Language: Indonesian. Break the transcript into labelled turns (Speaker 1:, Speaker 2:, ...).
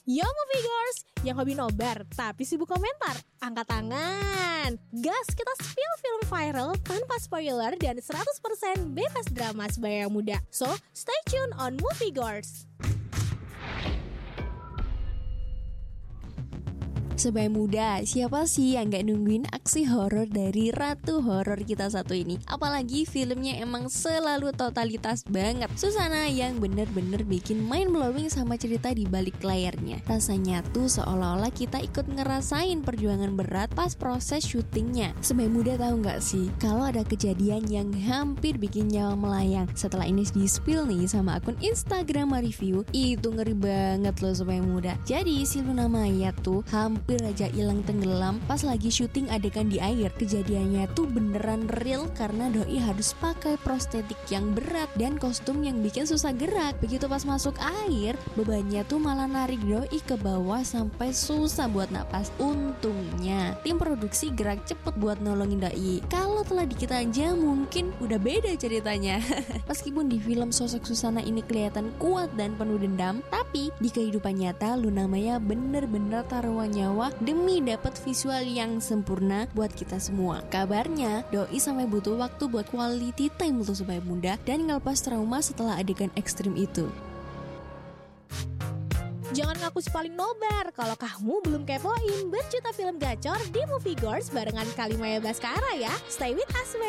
Speaker 1: Yo movie girls, yang hobi nobar tapi sibuk komentar, angkat tangan. Gas, kita spill film viral tanpa spoiler dan 100% bebas drama sebaya yang muda. So, stay tune on Movie Girls.
Speaker 2: Sebaya muda, siapa sih yang gak nungguin aksi horor dari ratu horor kita satu ini? Apalagi filmnya emang selalu totalitas banget. Susana yang bener-bener bikin mind blowing sama cerita di balik layarnya. Rasanya tuh seolah-olah kita ikut ngerasain perjuangan berat pas proses syutingnya. Sebaya muda tahu gak sih, kalau ada kejadian yang hampir bikin nyawa melayang. Setelah ini di-spill nih sama akun Instagram review, itu ngeri banget loh sebaya muda. Jadi si Luna Maya tuh hampir aja hilang tenggelam pas lagi syuting adegan di air. Kejadiannya tuh beneran real karena doi harus pakai prostetik yang berat dan kostum yang bikin susah gerak. Begitu pas masuk air, bebannya tuh malah narik doi ke bawah sampai susah buat napas. Untungnya tim produksi gerak cepet buat nolongin doi. Kalau telah dikit aja mungkin udah beda ceritanya. Meskipun di film sosok Susana ini kelihatan kuat dan penuh dendam, tapi di kehidupan nyata Luna Maya bener-bener taruhan nyawa demi dapat visual yang sempurna buat kita semua. Kabarnya doi sampai butuh waktu buat quality time untuk supaya muda dan ngelepas trauma setelah adegan ekstrim itu.
Speaker 1: Jangan ngaku si paling nobar kalau kamu belum kepoin berjuta film gacor di Movie Girls barengan Kalimaya Baskara ya. Stay with us.